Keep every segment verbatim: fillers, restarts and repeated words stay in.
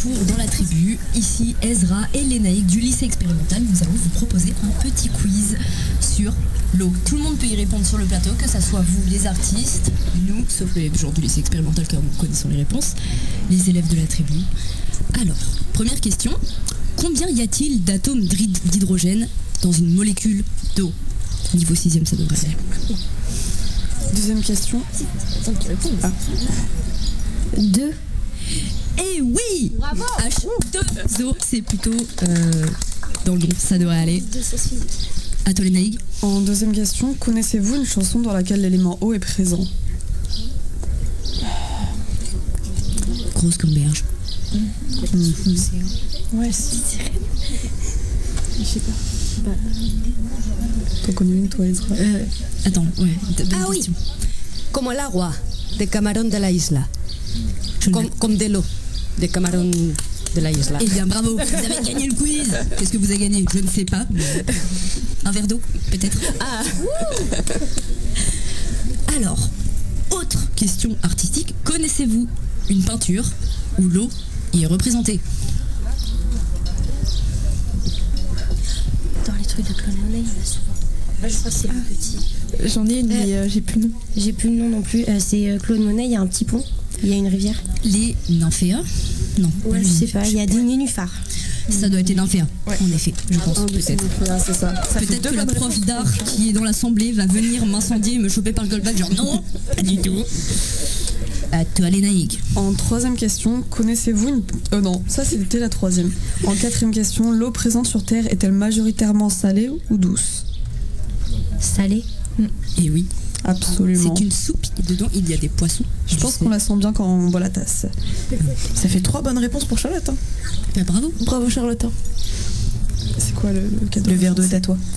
retour dans la tribu. Ici Ezra et Lénaïque du lycée expérimental. Nous allons vous proposer un petit quiz sur l'eau. Tout le monde peut y répondre sur le plateau, que ce soit vous, les artistes, nous, sauf les gens du lycée expérimental car nous connaissons les réponses, les élèves de la tribu. Alors, première question. Combien y a-t-il d'atomes d'hydrogène dans une molécule d'eau? Niveau sixième, ça devrait être. Deuxième question. Ah. Deux. Et oui, bravo. H deux O, c'est plutôt euh, dans le bon, ça devrait aller. À toi, Lénaïque. En deuxième question, connaissez-vous une chanson dans laquelle l'élément eau est présent? Grosse comme berge. Mmh. Mmh. Ouais, si. Je sais pas. Bah... T'en connais une, toi, Ezra? euh, Attends, ouais. Ah oui. Como el agua de Camarón de la isla. Comme, comme de l'eau de Camarón de la isla. Eh bien, bravo, vous avez gagné le quiz. Qu'est-ce que vous avez gagné? Je ne sais pas. Un verre d'eau, peut-être. Ah. Alors, autre question artistique. Connaissez-vous une peinture où l'eau y est représentée? Dans les trucs de Claude Monet, il y en a souvent. Je crois que c'est le petit. J'en ai une, mais euh, j'ai plus le nom. J'ai plus le nom non plus. Euh, c'est euh, Claude Monet, il y a un petit pont, il y a une rivière. Les nymphéas? Non. Ouais, je sais pas, il y a des nénuphars. Ça doit être les nymphéas, ouais. En effet, je pense, ah, peut-être. C'est ça. ça peut-être que la prof d'art qui est dans l'assemblée va venir m'incendier et me choper par le goldback, genre non, pas du tout. À toi, Lénaïque. En troisième question, connaissez-vous une... Oh non, ça c'était la troisième. En quatrième question, l'eau présente sur Terre est-elle majoritairement salée ou douce? Salée. Et oui. Absolument. C'est une soupe et dedans il y a des poissons. Je pense qu'on la sent bien quand on boit la tasse. Ça fait trois bonnes réponses pour Charlotte. Hein. Bah, bravo. Bravo Charlotte. C'est quoi le, le cadeau? Le verre d'eau est à toi.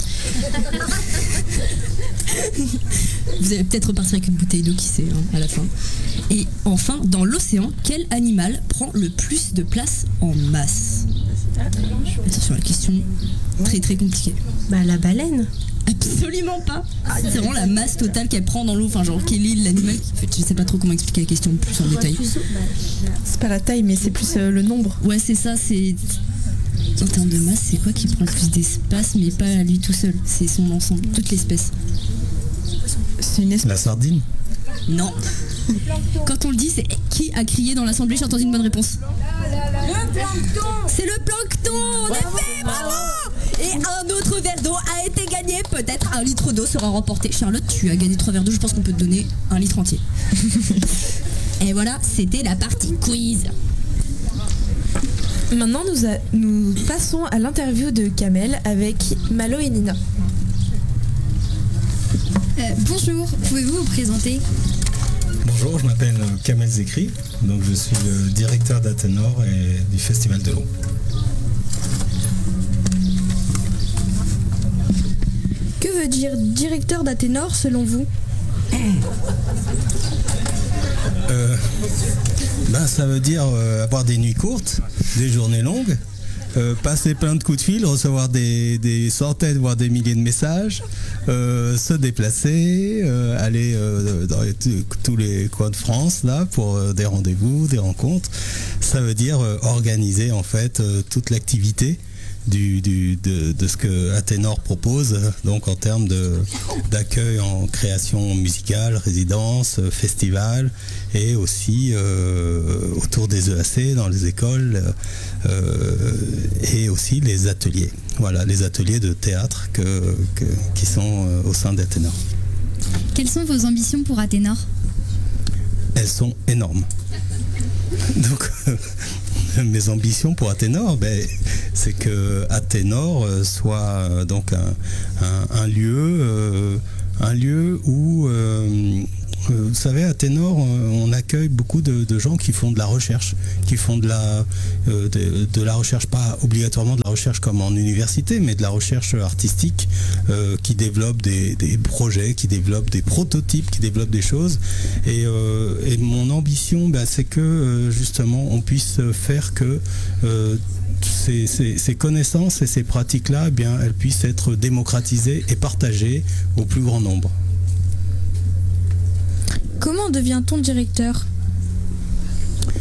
Vous allez peut-être repartir avec une bouteille d'eau, qui sait, hein, à la fin. Et enfin, dans l'océan, quel animal prend le plus de place en masse? Attention, la question très très compliquée. Bah la baleine. Absolument pas. C'est vraiment la masse totale qu'elle prend dans l'eau. Enfin, genre, quel est l'animal qui fait... Je sais pas trop comment expliquer la question plus en détail. C'est pas la taille, mais c'est plus euh, le nombre. Ouais, c'est ça, c'est... En termes de masse, c'est quoi qui prend le plus d'espace, mais pas à lui tout seul? C'est son ensemble, toute l'espèce. C'est une espèce. La sardine? Non. Quand on le dit, c'est qui a crié dans l'assemblée? J'ai entendu une bonne réponse. Le plancton. C'est le plancton, en effet, bravo. Et un autre verre d'eau a été gagné. Peut-être un litre d'eau sera remporté. Charlotte, tu as gagné trois verres d'eau, je pense qu'on peut te donner un litre entier. Et voilà, c'était la partie quiz. Maintenant, nous, a, nous passons à l'interview de Kamel avec Malo et Nina. Euh, bonjour, pouvez-vous vous présenter? Bonjour, je m'appelle Kamel Zekri, donc je suis le directeur d'Athénor et du Festival de l'eau. Que veut dire directeur d'Athénor selon vous? euh, ben, Ça veut dire euh, avoir des nuits courtes, des journées longues, euh, passer plein de coups de fil, recevoir des, des centaines, voire des milliers de messages, euh, se déplacer, euh, aller euh, dans les, tous les coins de France là pour euh, des rendez-vous, des rencontres. Ça veut dire euh, organiser en fait euh, toute l'activité Du, du, de, de ce que Athénor propose, donc en termes de, d'accueil en création musicale, résidence, festival, et aussi euh, autour des E A C, dans les écoles, euh, et aussi les ateliers. Voilà, les ateliers de théâtre que, que, qui sont au sein d'Athénor. Quelles sont vos ambitions pour Athénor? Elles sont énormes. Donc, mes ambitions pour Athénor, ben, c'est que Athénor soit donc un, un, un lieu, euh, un lieu où, euh, vous savez, à Athénor, on accueille beaucoup de, de gens qui font de la recherche, qui font de la, euh, de, de la recherche, pas obligatoirement de la recherche comme en université, mais de la recherche artistique, euh, qui développent des, des projets, qui développent des prototypes, qui développent des choses. Et, euh, et mon ambition, ben, c'est que euh, justement, on puisse faire que euh, Ces, ces, ces connaissances et ces pratiques-là, eh bien, elles puissent être démocratisées et partagées au plus grand nombre. Comment devient-on directeur?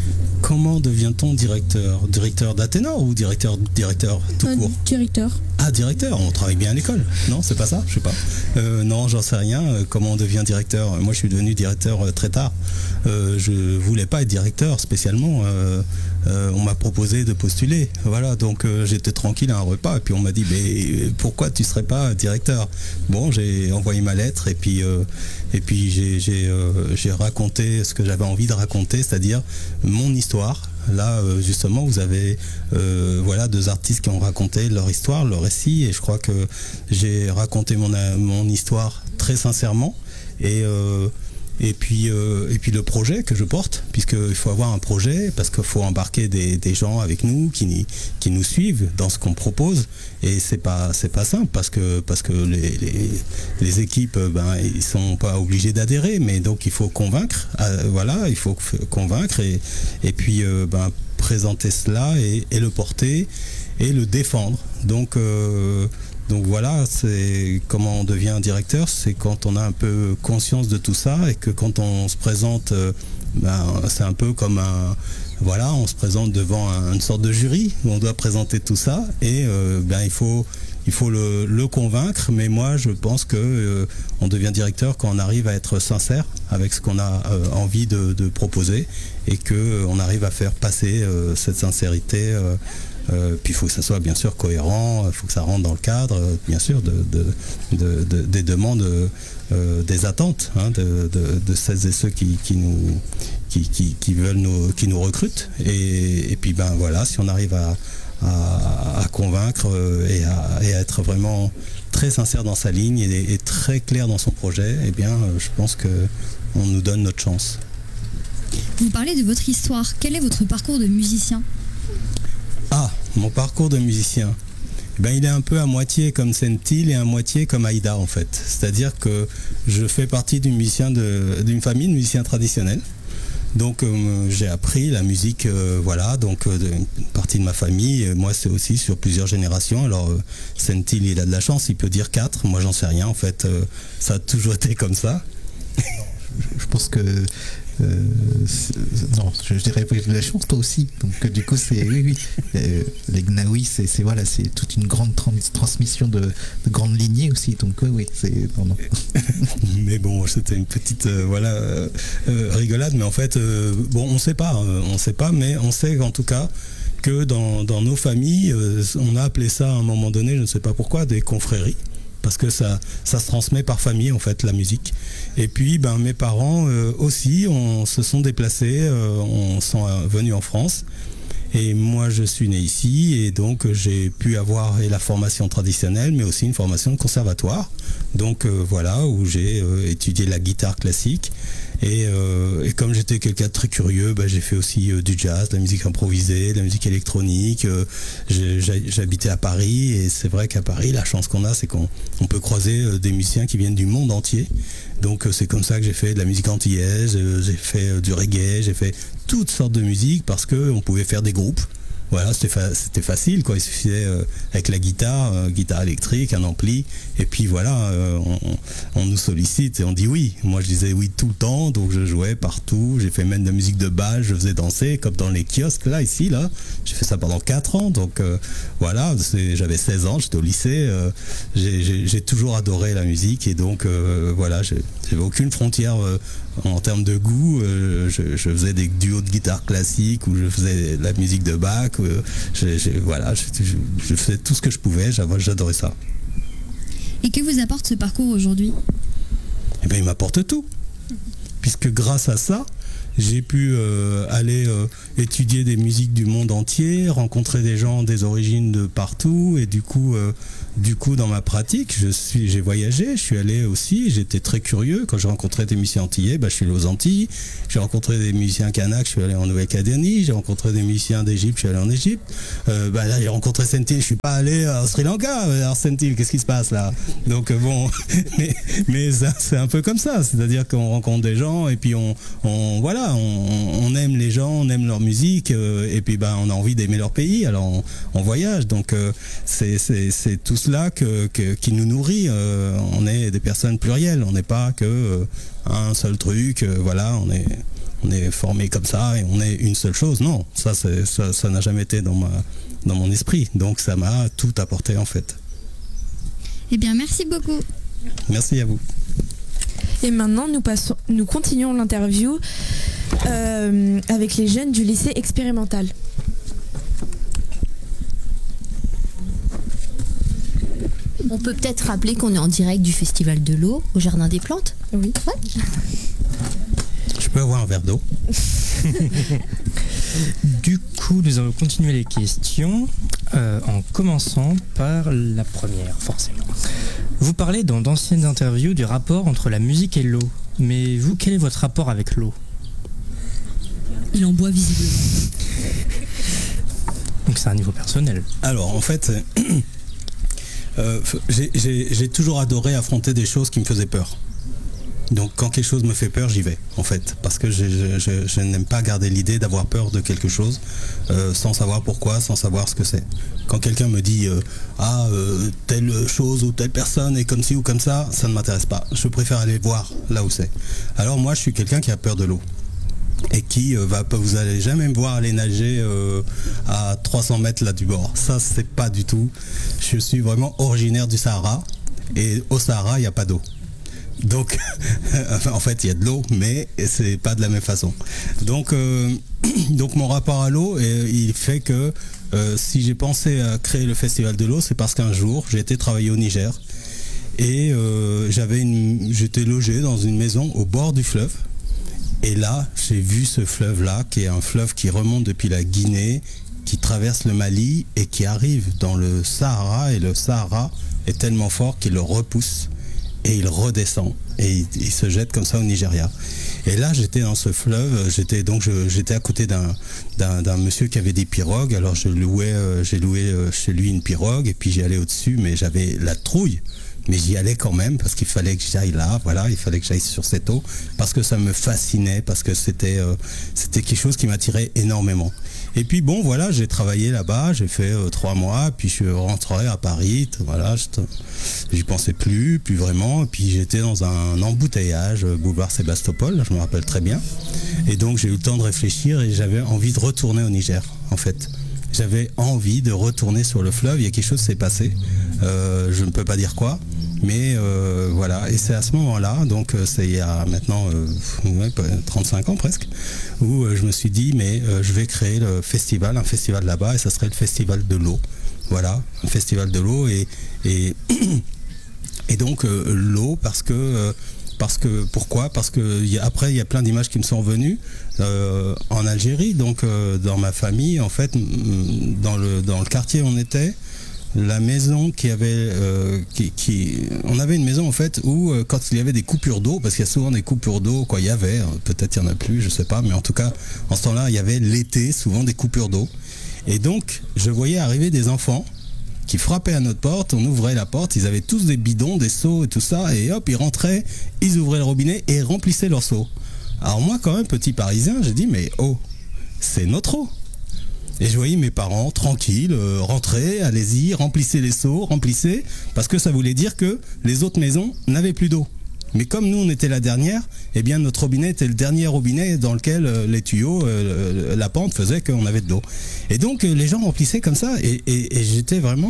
comment devient-on directeur? Directeur d'Athénor ou directeur, directeur tout court? Directeur. Ah, directeur, on travaille bien à l'école. Non, c'est pas ça, je sais pas. Euh, non, j'en sais rien. Euh, comment on devient directeur? Moi, je suis devenu directeur euh, très tard. Euh, je voulais pas être directeur spécialement. Euh, euh, on m'a proposé de postuler. Voilà, donc euh, j'étais tranquille à un repas et puis on m'a dit, mais pourquoi tu serais pas directeur? Bon, j'ai envoyé ma lettre et puis euh, et puis j'ai j'ai euh, j'ai raconté ce que j'avais envie de raconter, c'est-à-dire mon histoire. Là, euh, justement, vous avez euh, voilà, deux artistes qui ont raconté leur histoire, leur récit, et je crois que j'ai raconté mon, mon histoire très sincèrement. Et, euh, et, puis, euh, et puis le projet que je porte, puisqu'il faut avoir un projet, parce qu'il faut embarquer des, des gens avec nous qui, qui nous suivent dans ce qu'on propose. Et c'est pas c'est pas simple parce que parce que les, les, les équipes ben ils sont pas obligés d'adhérer, mais donc il faut convaincre, euh, voilà, il faut convaincre et et puis euh, ben présenter cela et, et le porter et le défendre. Donc euh, donc voilà, c'est comment on devient directeur, c'est quand on a un peu conscience de tout ça et que quand on se présente, ben c'est un peu comme un Voilà, on se présente devant un, une sorte de jury où on doit présenter tout ça et euh, ben, il faut, il faut le, le convaincre. Mais moi, je pense que euh, on devient directeur quand on arrive à être sincère avec ce qu'on a euh, envie de, de proposer et que euh, on arrive à faire passer euh, cette sincérité. Euh, euh, puis il faut que ça soit bien sûr cohérent, il faut que ça rentre dans le cadre, euh, bien sûr, de, de, de, de, des demandes, euh, des attentes hein, de, de, de celles et ceux qui, qui nous Qui, qui, qui veulent nous, qui nous recrutent et, et puis ben voilà, si on arrive à, à, à convaincre et à, et à être vraiment très sincère dans sa ligne et, et très clair dans son projet, eh bien je pense que on nous donne notre chance. Vous parlez de votre histoire. Quel est votre parcours de musicien? Ah, mon parcours de musicien. Ben, il est un peu à moitié comme Sentil et à moitié comme Aïda en fait. C'est-à-dire que je fais partie d'une musicien de, d'une famille de musiciens traditionnels. Donc euh, j'ai appris la musique, euh, voilà, donc euh, une partie de ma famille, et moi c'est aussi sur plusieurs générations. Alors euh, Sentil, il a de la chance, il peut dire quatre, moi j'en sais rien en fait, euh, ça a toujours été comme ça. Je pense que euh, non, je, je dirais pas de la chance, toi aussi. Donc euh, du coup c'est oui oui, euh, les Gnawi c'est, c'est voilà, c'est toute une grande trans- transmission de, de grandes lignées aussi. Donc oui oui, c'est non, non. Mais bon, c'était une petite euh, voilà euh, euh, rigolade, mais en fait euh, bon, on sait pas, euh, on sait pas, mais on sait qu'en tout cas que dans, dans nos familles, euh, on a appelé ça à un moment donné, je ne sais pas pourquoi, des confréries. Parce que ça, ça se transmet par famille en fait, la musique. Et puis ben, mes parents euh, aussi on, se sont déplacés, euh, on sont venus en France. Et moi je suis né ici et donc j'ai pu avoir et la formation traditionnelle mais aussi une formation de conservatoire. Donc euh, voilà, où j'ai euh, étudié la guitare classique. Et, euh, et comme j'étais quelqu'un de très curieux, bah, j'ai fait aussi euh, du jazz, de la musique improvisée, de la musique électronique. Euh, j'ai, j'habitais à Paris et c'est vrai qu'à Paris, la chance qu'on a, c'est qu'on on peut croiser euh, des musiciens qui viennent du monde entier. Donc euh, c'est comme ça que j'ai fait de la musique antillaise, euh, j'ai fait euh, du reggae, j'ai fait toutes sortes de musique parce qu'on pouvait faire des groupes. Voilà, c'était, fa- c'était facile, quoi. Il suffisait euh, avec la guitare, euh, guitare électrique, un ampli, et puis voilà, euh, on, on nous sollicite et on dit oui. Moi, je disais oui tout le temps, donc je jouais partout. J'ai fait même de la musique de bal, je faisais danser, comme dans les kiosques là, ici, là. J'ai fait ça pendant quatre ans, donc euh, voilà. C'est, j'avais seize ans, j'étais au lycée. Euh, j'ai, j'ai, j'ai toujours adoré la musique et donc euh, voilà, j'ai, j'avais aucune frontière. Euh, En termes de goût, euh, je, je faisais des duos de guitare classique ou je faisais de la musique de Bach. Euh, je, je, voilà, je, je, je faisais tout ce que je pouvais. J'adorais ça. Et que vous apporte ce parcours aujourd'hui? Eh bien, il m'apporte tout. Puisque grâce à ça, j'ai pu euh, aller euh, étudier des musiques du monde entier, rencontrer des gens des origines de partout, et du coup, euh, du coup, dans ma pratique, je suis, j'ai voyagé, je suis allé aussi, j'étais très curieux. Quand j'ai rencontré des musiciens antillais, bah, je suis allé aux Antilles. J'ai rencontré des musiciens kanaks, je suis allé en Nouvelle-Calédonie. J'ai rencontré des musiciens d'Égypte, je suis allé en Égypte. Euh, bah, là, j'ai rencontré Sentil, je suis pas allé en Sri Lanka. Alors Sentil, qu'est-ce qui se passe là? Donc euh, bon, mais, mais ça, c'est un peu comme ça, c'est-à-dire qu'on rencontre des gens et puis on, on voilà, on, on aime les gens, on aime leur musique euh, et puis bah, on a envie d'aimer leur pays. Alors on, on voyage, donc euh, c'est, c'est, c'est tout cela que, que, qui nous nourrit. Euh, on est des personnes plurielles, on n'est pas que euh, un seul truc. Euh, voilà, on est on est formé comme ça et on est une seule chose. Non, ça, c'est, ça, ça n'a jamais été dans ma, dans mon esprit. Donc ça m'a tout apporté en fait. Eh bien, merci beaucoup. Merci à vous. Et maintenant, nous, passons, nous continuons l'interview euh, avec les jeunes du lycée expérimental. On peut peut-être rappeler qu'on est en direct du Festival de l'eau au Jardin des Plantes. Oui. Ouais. Je peux avoir un verre d'eau? Du coup, nous allons continuer les questions euh, en commençant par la première, forcément. Vous parlez dans d'anciennes interviews du rapport entre la musique et l'eau. Mais vous, quel est votre rapport avec l'eau? Il en boit visiblement. Donc c'est un niveau personnel. Alors, en fait, euh, j'ai, j'ai, j'ai toujours adoré affronter des choses qui me faisaient peur. Donc quand quelque chose me fait peur, j'y vais, en fait. Parce que je, je, je, je n'aime pas garder l'idée d'avoir peur de quelque chose euh, sans savoir pourquoi, sans savoir ce que c'est. Quand quelqu'un me dit euh, « Ah, euh, telle chose ou telle personne est comme ci ou comme ça », ça ne m'intéresse pas. Je préfère aller voir là où c'est. Alors moi, je suis quelqu'un qui a peur de l'eau. Et qui euh, va, vous allez jamais me voir aller nager euh, à trois cents mètres là du bord. Ça, c'est pas du tout. Je suis vraiment originaire du Sahara. Et au Sahara, il n'y a pas d'eau. Donc, en fait, il y a de l'eau, mais c'est pas de la même façon. Donc, euh, donc mon rapport à l'eau, euh, il fait que euh, si j'ai pensé à créer le Festival de l'eau, c'est parce qu'un jour, j'ai été travailler au Niger et euh, j'avais une, j'étais logé dans une maison au bord du fleuve. Et là, j'ai vu ce fleuve-là, qui est un fleuve qui remonte depuis la Guinée, qui traverse le Mali et qui arrive dans le Sahara. Et le Sahara est tellement fort qu'il le repousse. Et il redescend et il, il se jette comme ça au Nigeria. Et là, j'étais dans ce fleuve, j'étais donc je, j'étais à côté d'un, d'un, d'un monsieur qui avait des pirogues. Alors je louais, euh, j'ai loué euh, chez lui une pirogue et puis j'y allais au-dessus, mais j'avais la trouille. Mais j'y allais quand même parce qu'il fallait que j'aille là, voilà, il fallait que j'aille sur cette eau parce que ça me fascinait, parce que c'était euh, c'était quelque chose qui m'attirait énormément. Et puis bon, voilà, j'ai travaillé là-bas, j'ai fait euh, trois mois, puis je suis rentré à Paris, voilà, j'y pensais plus, plus vraiment, et puis j'étais dans un embouteillage, euh, boulevard Sébastopol, je me rappelle très bien. Et donc j'ai eu le temps de réfléchir et j'avais envie de retourner au Niger, en fait. J'avais envie de retourner sur le fleuve, il y a quelque chose qui s'est passé, euh, je ne peux pas dire quoi, mais euh, voilà, et c'est à ce moment-là, donc euh, c'est il y a maintenant euh, ouais, trente-cinq ans presque, où euh, je me suis dit, mais euh, je vais créer le festival, un festival là-bas, et ça serait le festival de l'eau, voilà, un festival de l'eau, et, et, et donc euh, l'eau, parce que... Euh, Parce que pourquoi Parce que y a, après il y a plein d'images qui me sont revenues euh, en Algérie, donc euh, dans ma famille, en fait, dans le dans le quartier où on était, la maison qui avait, euh, qui, qui, on avait une maison en fait où euh, quand il y avait des coupures d'eau, parce qu'il y a souvent des coupures d'eau, quoi, il y avait, peut-être il y en a plus, je sais pas, mais en tout cas en ce temps-là, il y avait l'été souvent des coupures d'eau, et donc je voyais arriver des enfants qui frappaient à notre porte, on ouvrait la porte, ils avaient tous des bidons, des seaux et tout ça, et hop, ils rentraient, ils ouvraient le robinet et remplissaient leurs seaux. Alors moi, quand même, petit parisien, j'ai dit, mais oh, c'est notre eau. Et je voyais mes parents, tranquilles, euh, rentrer, allez-y, remplissez les seaux, remplissez, parce que ça voulait dire que les autres maisons n'avaient plus d'eau. Mais comme nous, on était la dernière, eh bien notre robinet était le dernier robinet dans lequel euh, les tuyaux, euh, la pente faisait qu'on avait de l'eau. Et donc euh, les gens remplissaient comme ça, et, et, et j'étais vraiment...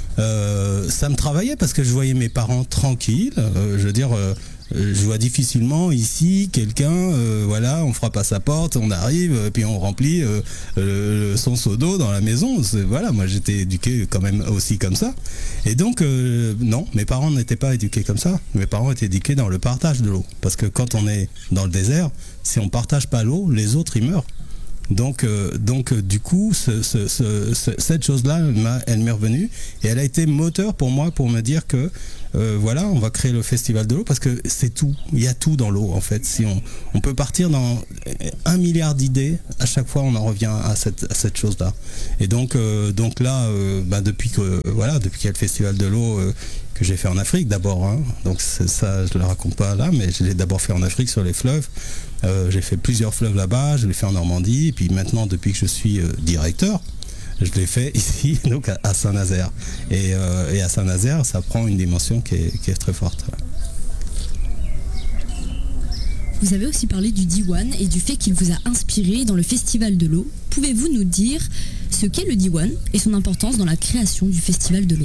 Euh, ça me travaillait parce que je voyais mes parents tranquilles, euh, je veux dire... Euh, je vois difficilement ici quelqu'un, euh, voilà, on frappe à sa porte, on arrive, et puis on remplit euh, euh, son seau d'eau dans la maison. C'est, voilà, moi j'étais éduqué quand même aussi comme ça. Et donc, euh, non, mes parents n'étaient pas éduqués comme ça. Mes parents étaient éduqués dans le partage de l'eau. Parce que quand on est dans le désert, si on ne partage pas l'eau, les autres ils meurent. Donc, euh, donc euh, du coup, ce, ce, ce, ce, cette chose-là, elle m'est revenue et elle a été moteur pour moi pour me dire que euh, voilà, on va créer le festival de l'eau parce que c'est tout, il y a tout dans l'eau en fait. Si on, on peut partir dans un milliard d'idées, à chaque fois on en revient à cette, à cette chose-là. Et donc, euh, donc là, euh, bah, depuis que euh, voilà, depuis qu'il y a le festival de l'eau euh, que j'ai fait en Afrique d'abord, hein, donc c'est ça, je le raconte pas là, mais je l'ai d'abord fait en Afrique sur les fleuves. Euh, j'ai fait plusieurs fleuves là-bas, je l'ai fait en Normandie, et puis maintenant, depuis que je suis euh, directeur, je l'ai fait ici, donc à, à Saint-Nazaire. Et, euh, et à Saint-Nazaire, ça prend une dimension qui est, qui est très forte. Vous avez aussi parlé du diwan et du fait qu'il vous a inspiré dans le Festival de l'eau. Pouvez-vous nous dire ce qu'est le diwan et son importance dans la création du Festival de l'eau?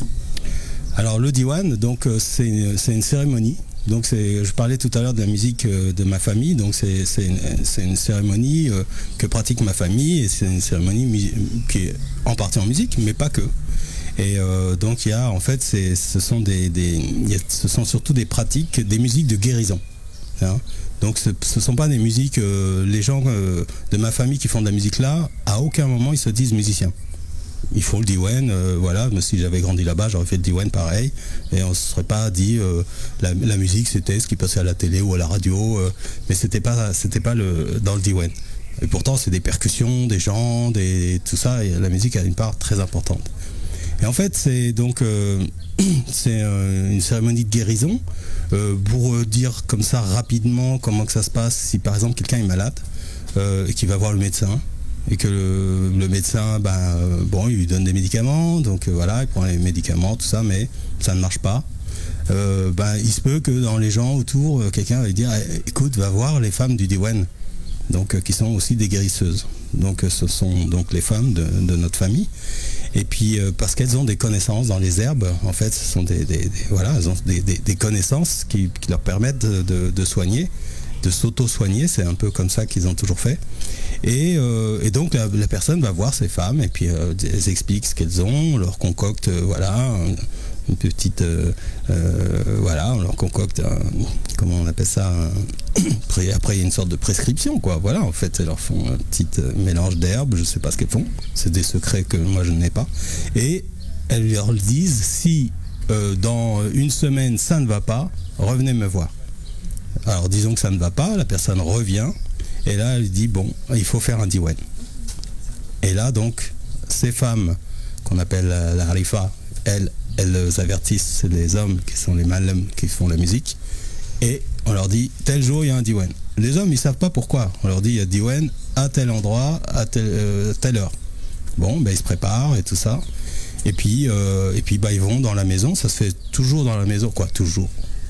Alors le diwan, donc c'est une, c'est une cérémonie. Donc c'est, je parlais tout à l'heure de la musique de ma famille, donc c'est, c'est, une, c'est une cérémonie que pratique ma famille et c'est une cérémonie mu- qui est en partie en musique, mais pas que. Et euh, donc il y a en fait, c'est, ce sont des, des il y a, ce sont surtout des pratiques, des musiques de guérison. Hein. Donc ce ne sont pas des musiques, euh, les gens euh, de ma famille qui font de la musique là, à aucun moment ils se disent musiciens. Ils font le diwan, euh, voilà, si j'avais grandi là-bas, j'aurais fait le diwan pareil, et on ne se serait pas dit euh, la, la musique c'était ce qui passait à la télé ou à la radio, euh, mais c'était pas, c'était pas le, dans le diwan. Et pourtant c'est des percussions, des chants, des, tout ça, et la musique a une part très importante. Et en fait c'est donc euh, c'est euh, une cérémonie de guérison, euh, pour dire comme ça rapidement comment que ça se passe si par exemple quelqu'un est malade euh, et qu'il va voir le médecin. Et que le, le médecin, ben, euh, bon, il lui donne des médicaments, donc euh, voilà, il prend les médicaments, tout ça, mais ça ne marche pas. Euh, ben, il se peut que dans les gens autour, euh, quelqu'un va lui dire, eh, écoute, va voir les femmes du diwan, donc euh, qui sont aussi des guérisseuses. Donc euh, ce sont donc les femmes de, de notre famille. Et puis euh, parce qu'elles ont des connaissances dans les herbes, en fait, ce sont des, des, des voilà, elles ont des, des, des connaissances qui, qui leur permettent de, de, de soigner, de s'auto-soigner. C'est un peu comme ça qu'ils ont toujours fait. Et, euh, et donc la, la personne va voir ces femmes et puis euh, elles expliquent ce qu'elles ont, on leur concocte euh, voilà une petite euh, euh, voilà on leur concocte un, comment on appelle ça un, après il y a une sorte de prescription quoi, voilà, en fait elles leur font un petit euh, mélange d'herbes, je sais pas ce qu'elles font, c'est des secrets que moi je n'ai pas, et elles leur disent si euh, dans une semaine ça ne va pas, revenez me voir. Alors disons que ça ne va pas, la personne revient. Et là, elle dit, bon, il faut faire un diwan. Et là, donc, ces femmes, qu'on appelle la harifa, elles, elles avertissent les hommes qui sont les malams qui font la musique. Et on leur dit, tel jour, il y a un diwan. Les hommes, ils ne savent pas pourquoi. On leur dit, il y a diwan à tel endroit, à tel, euh, telle heure. Bon, ben, ils se préparent et tout ça. Et puis, euh, et puis bah, ils vont dans la maison. Ça se fait toujours dans la maison. Quoi, toujours.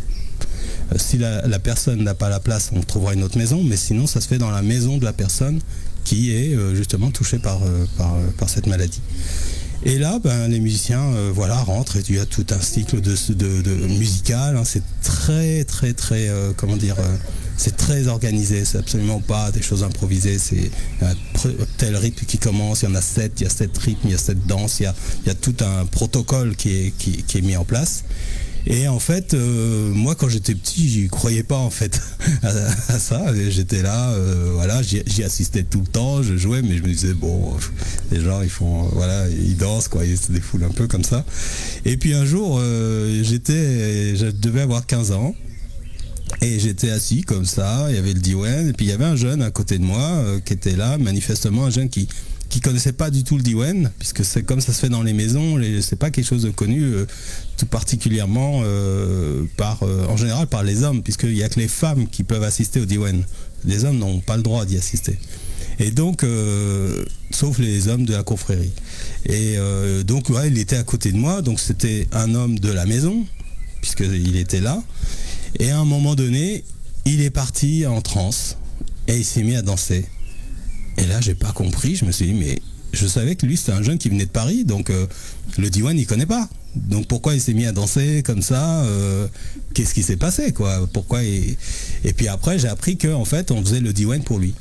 Si la, la personne n'a pas la place, on trouvera une autre maison, mais sinon ça se fait dans la maison de la personne qui est euh, justement touchée par, euh, par, euh, par cette maladie. Et là, ben, les musiciens euh, voilà, rentrent et il y a tout un cycle de, de, de musical, hein, c'est très très très, euh, comment dire, euh, c'est très organisé, c'est absolument pas des choses improvisées, c'est un tel rythme qui commence, il y en a sept, il y a sept rythmes, il y a sept danses, il y a, il y a tout un protocole qui est, qui, qui est mis en place. Et en fait, euh, moi quand j'étais petit, j'y croyais pas en fait à, à ça. Et j'étais là, euh, voilà, j'y, j'y assistais tout le temps, je jouais, mais je me disais bon, les gens ils font, voilà, ils dansent quoi, ils se défoulent un peu comme ça. Et puis un jour, euh, j'étais, je devais avoir quinze ans. Et j'étais assis comme ça, il y avait le diwan, et puis il y avait un jeune à côté de moi euh, qui était là, manifestement un jeune qui qui connaissait pas du tout le diwan, puisque c'est comme ça se fait dans les maisons, les, c'est pas quelque chose de connu, euh, tout particulièrement euh, par, euh, en général par les hommes, puisqu'il y a que les femmes qui peuvent assister au diwan. Les hommes n'ont pas le droit d'y assister. Et donc, euh, sauf les hommes de la confrérie. Et euh, donc, ouais, il était à côté de moi, donc c'était un homme de la maison, puisqu'il était là. Et à un moment donné, il est parti en transe et il s'est mis à danser. Et là, j'ai pas compris. Je me suis dit, mais je savais que lui, c'était un jeune qui venait de Paris, donc euh, le diwan, il connaît pas. Donc pourquoi il s'est mis à danser comme ça euh, Qu'est-ce qui s'est passé, quoi Pourquoi il... Et puis après, j'ai appris qu'en fait, on faisait le diwan pour lui.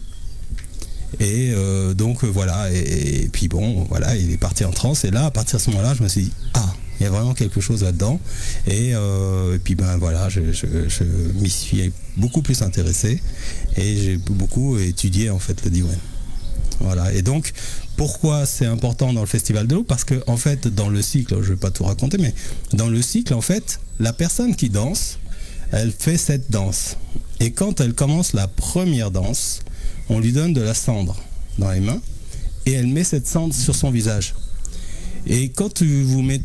Et euh, donc voilà. Et, et puis bon, voilà, il est parti en transe. Et là, à partir de ce moment-là, je me suis dit, ah, il y a vraiment quelque chose là-dedans. Et, euh, et puis ben voilà, je, je, je m'y suis beaucoup plus intéressé et j'ai beaucoup étudié en fait le diwan. Voilà. Et donc, pourquoi c'est important dans le Festival de l'eau? Parce que en fait, dans le cycle, je ne vais pas tout raconter, mais dans le cycle, en fait, la personne qui danse, elle fait cette danse. Et quand elle commence la première danse, on lui donne de la cendre dans les mains et elle met cette cendre sur son visage. Et quand vous mettez